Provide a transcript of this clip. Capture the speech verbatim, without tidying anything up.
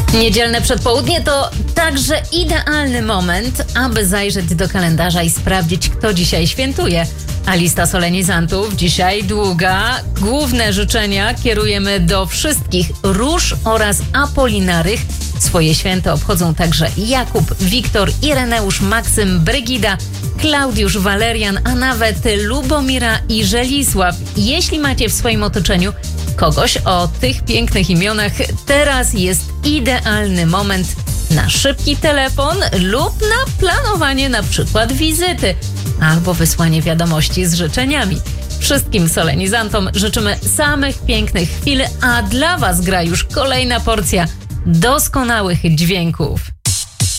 Niedzielne przedpołudnie to także idealny moment, aby zajrzeć do kalendarza i sprawdzić, kto dzisiaj świętuje. A lista solenizantów dzisiaj długa. Główne życzenia kierujemy do wszystkich róż oraz apolinarych. Swoje święto obchodzą także Jakub, Wiktor, Ireneusz, Maksym, Brygida, Klaudiusz, Walerian, a nawet Lubomira i Żelisław. Jeśli macie w swoim otoczeniu kogoś o tych pięknych imionach, teraz jest idealny moment na szybki telefon lub na planowanie na przykład wizyty albo wysłanie wiadomości z życzeniami. Wszystkim solenizantom życzymy samych pięknych chwil, a dla Was gra już kolejna porcja doskonałych dźwięków.